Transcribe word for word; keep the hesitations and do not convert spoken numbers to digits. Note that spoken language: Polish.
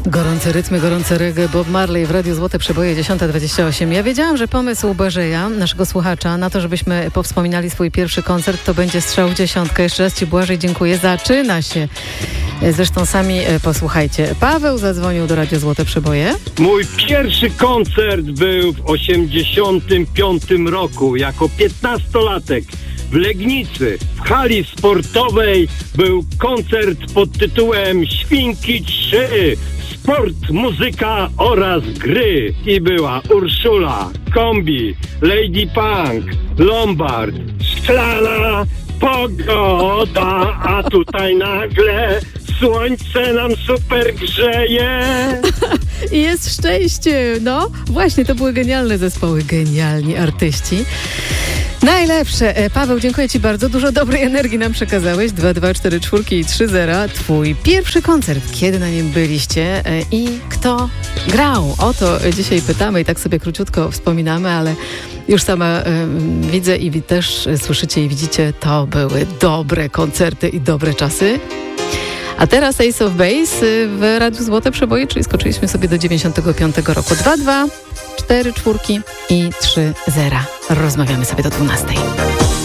Gorące rytmy, gorące reggae, Bob Marley w Radiu Złote Przeboje dziesiąta dwadzieścia osiem. Ja wiedziałam, że pomysł Błażeja, naszego słuchacza, na to, żebyśmy powspominali swój pierwszy koncert, to będzie strzał w dziesiątkę. Jeszcze raz Ci, Błażej, dziękuję. Zaczyna się. Zresztą sami posłuchajcie. Paweł zadzwonił do Radiu Złote Przeboje. Mój pierwszy koncert był w osiemdziesiątym piątym roku, jako piętnastolatek. W Legnicy, w hali sportowej był koncert pod tytułem Świnki trzy. Sport, muzyka oraz gry. I była Urszula, Kombi, Lady Punk, Lombard, Szklana pogoda, a tutaj nagle słońce nam super grzeje. I jest szczęście. No właśnie, to były genialne zespoły, genialni artyści. Najlepsze. Paweł, dziękuję Ci bardzo. Dużo dobrej energii nam przekazałeś. dwa dwa cztery cztery i trzy zero. Twój pierwszy koncert. Kiedy na nim byliście i kto grał? O to dzisiaj pytamy i tak sobie króciutko wspominamy, ale już sama y, widzę i wi- też słyszycie i widzicie, to były dobre koncerty i dobre czasy. A teraz Ace of Base w Radiu Złote Przeboje, czyli skoczyliśmy sobie do dziewięćdziesiątego piątego roku. dwa dwa cztery cztery i trzy zero. Rozmawiamy sobie do dwunastej.